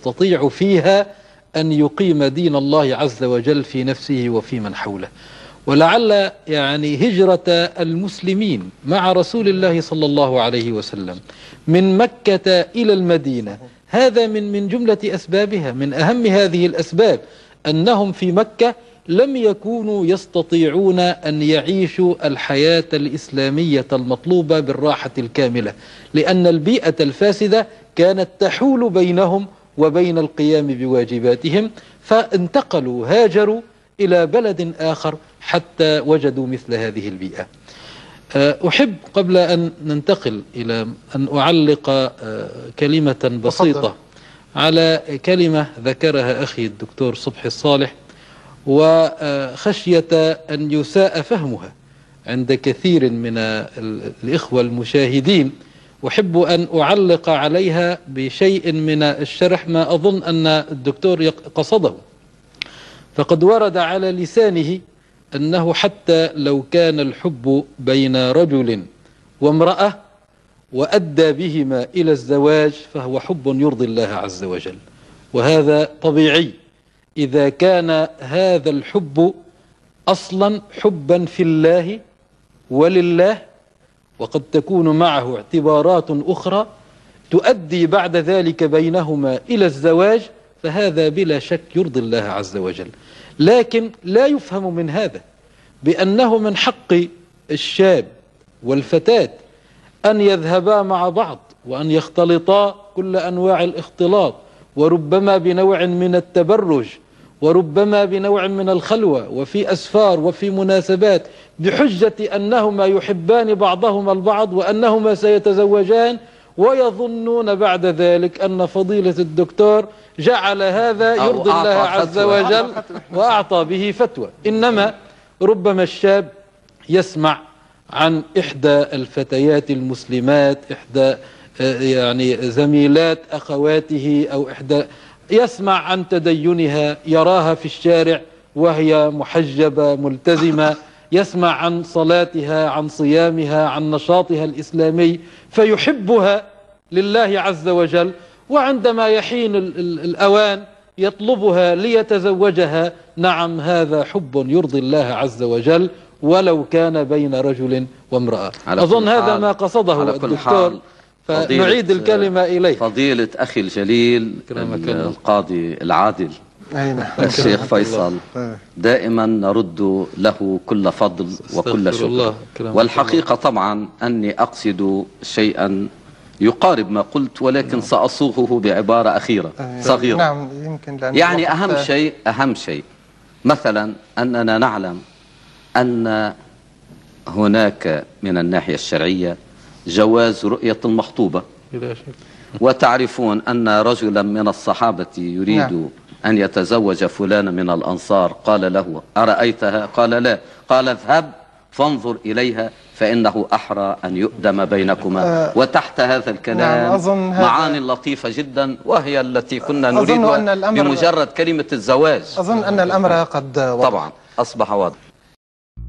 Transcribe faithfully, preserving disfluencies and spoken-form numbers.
يستطيع فيها أن يقيم دين الله عز وجل في نفسه وفي من حوله. ولعل يعني هجرة المسلمين مع رسول الله صلى الله عليه وسلم من مكة إلى المدينة هذا من من جملة أسبابها، من أهم هذه الأسباب أنهم في مكة لم يكونوا يستطيعون أن يعيشوا الحياة الإسلامية المطلوبة بالراحة الكاملة، لأن البيئة الفاسدة كانت تحول بينهم وبين القيام بواجباتهم، فانتقلوا هاجروا إلى بلد آخر حتى وجدوا مثل هذه البيئة. أحب قبل أن ننتقل إلى أن أعلق كلمة بسيطة على كلمة ذكرها أخي الدكتور صبحي الصالح، وخشية أن يساء فهمها عند كثير من الإخوة المشاهدين، أحب أن أعلق عليها بشيء من الشرح ما أظن أن الدكتور قصده. فقد ورد على لسانه أنه حتى لو كان الحب بين رجل وامرأة وأدى بهما إلى الزواج فهو حب يرضي الله عز وجل، وهذا طبيعي إذا كان هذا الحب أصلا حبا في الله ولله، وقد تكون معه اعتبارات أخرى تؤدي بعد ذلك بينهما إلى الزواج، فهذا بلا شك يرضي الله عز وجل. لكن لا يفهم من هذا بأنه من حق الشاب والفتاة أن يذهبا مع بعض وأن يختلطا كل أنواع الاختلاط، وربما بنوع من التبرج، وربما بنوع من الخلوة، وفي أسفار وفي مناسبات، بحجة أنهما يحبان بعضهما البعض وأنهما سيتزوجان، ويظنون بعد ذلك أن فضيلة الدكتور جعل هذا يرضي الله عز وجل وأعطى به فتوى. إنما ربما الشاب يسمع عن إحدى الفتيات المسلمات، إحدى يعني زميلات أخواته، أو إحدى يسمع عن تدينها، يراها في الشارع وهي محجبة ملتزمة، يسمع عن صلاتها، عن صيامها، عن نشاطها الإسلامي، فيحبها لله عز وجل، وعندما يحين الأوان يطلبها ليتزوجها. نعم، هذا حب يرضي الله عز وجل ولو كان بين رجل وامرأة. أظن هذا ما قصده الدكتور، فنعيد الكلمة إليه. فضيلة أخي الجليل القاضي العادل الشيخ فيصل دائما نرد له كل فضل وكل شكر، والحقيقة طبعا أني أقصد شيئا يقارب ما قلت، ولكن سأصوغه بعبارة أخيرة صغيرة. نعم، يمكن يعني أهم شيء أهم شيء مثلا أننا نعلم أن هناك من الناحية الشرعية جواز رؤية المخطوبة، وتعرفون أن رجلا من الصحابة يريد نعم. أن يتزوج فلان من الأنصار، قال له أرأيتها؟ قال لا. قال اذهب فانظر إليها فإنه أحرى أن يؤدم بينكما. أه وتحت هذا الكلام نعم معاني لطيفة جدا، وهي التي كنا نريدها بمجرد كلمة الزواج. أظن أن الأمر قد وضح. طبعا أصبح واضح.